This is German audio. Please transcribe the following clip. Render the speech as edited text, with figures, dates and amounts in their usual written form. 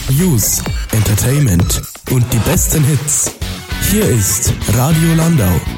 News, Entertainment und die besten Hits. Hier ist Radio Landau.